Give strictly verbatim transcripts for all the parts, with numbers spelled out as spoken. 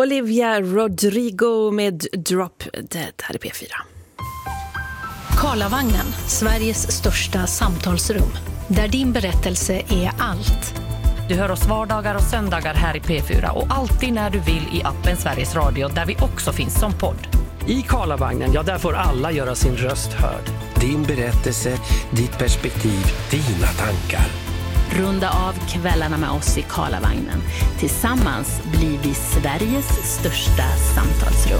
Olivia Rodrigo med Drop Dead här i P fyra. Karlavagnen, Sveriges största samtalsrum. Där din berättelse är allt. Du hör oss vardagar och söndagar här i P fyra och alltid när du vill i appen Sveriges Radio där vi också finns som podd. I Karlavagnen, ja där får alla göra sin röst hörd. Din berättelse, ditt perspektiv, dina tankar. Runda av kvällarna med oss i Karlavagnen. Tillsammans blir vi Sveriges största samtalsrum.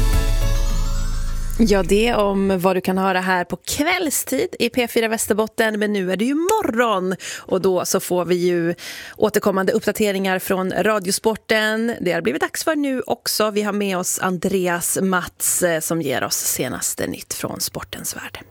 Ja, det om vad du kan höra här på kvällstid i P fyra Västerbotten. Men nu är det ju morgon och då så får vi ju återkommande uppdateringar från Radiosporten. Det har blivit dags för nu också. Vi har med oss Andreas Mats som ger oss senaste nytt från sportens värld.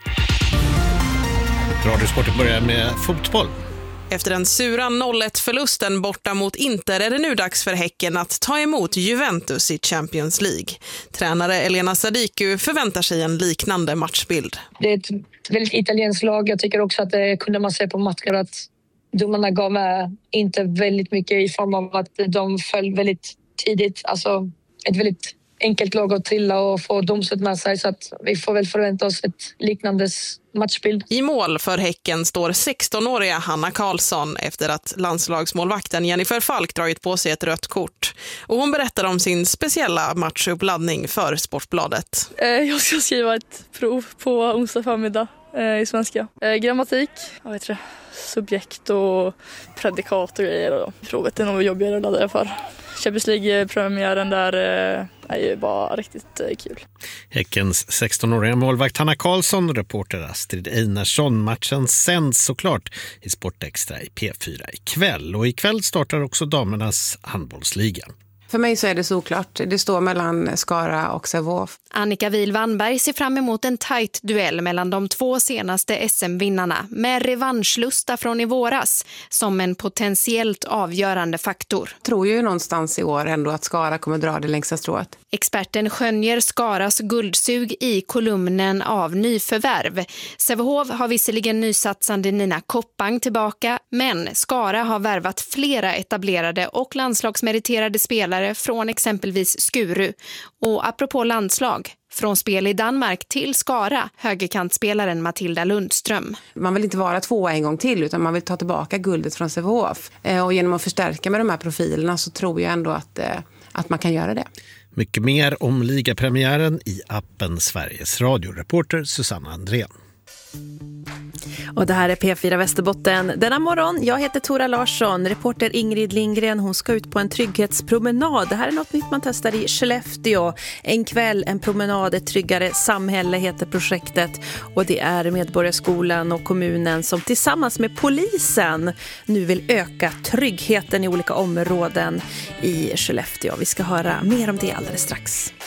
Radiosporten börjar med fotboll. Efter den sura noll ett-förlusten borta mot Inter är det nu dags för Häcken att ta emot Juventus i Champions League. Tränare Elena Sadiku förväntar sig en liknande matchbild. Det är ett väldigt italienskt lag. Jag tycker också att det kunde man se på matcher att domarna gav med inte väldigt mycket i form av att de föll väldigt tidigt. Alltså ett väldigt enkelt lag att trilla och få domslut med sig, så att vi får väl förvänta oss ett liknande matchbild. I mål för Häcken står sextonåriga Hanna Karlsson efter att landslagsmålvakten Jennifer Falk dragit på sig ett rött kort. Och hon berättar om sin speciella matchuppladdning för Sportbladet. Jag ska skriva ett prov på onsdag förmiddag i svenska. Grammatik, jag vet inte, subjekt och predikat och grejer. Provet är nog jobbigare att ladda för. Champions League-premiären där är ju bara riktigt kul. Häckens sextonåriga målvakt Hanna Karlsson, reporter Astrid Einarsson. Matchen sänds såklart i Sportextra i P fyra ikväll. Och ikväll startar också damernas handbollsliga. För mig så är det såklart. Det står mellan Skara och Sävehof. Annika Wihl-Wannberg ser fram emot en tajt duell mellan de två senaste S M-vinnarna med revanschlusta från i våras som en potentiellt avgörande faktor. Jag tror ju någonstans i år ändå att Skara kommer dra det längsta strået. Experten skönjer Skaras guldsug i kolumnen av nyförvärv. Sävehof har visserligen nysatsande Nina Koppang tillbaka, men Skara har värvat flera etablerade och landslagsmeriterade spelare från exempelvis Skuru. Och apropå landslag, från spel i Danmark till Skara, högerkantspelaren Matilda Lundström. Man vill inte vara två en gång till utan man vill ta tillbaka guldet från Sävehof. Och genom att förstärka med de här profilerna så tror jag ändå att, att man kan göra det. Mycket mer om ligapremiären i appen Sveriges Radio. Reporter Susanna Andrén. Och det här är P fyra Västerbotten. Denna morgon, jag heter Tora Larsson. Reporter Ingrid Lindgren, hon ska ut på en trygghetspromenad. Det här är något nytt man testar i Skellefteå. En kväll, en promenad, ett tryggare samhälle heter projektet. Och det är Medborgarskolan och kommunen som tillsammans med polisen nu vill öka tryggheten i olika områden i Skellefteå. Vi ska höra mer om det alldeles strax.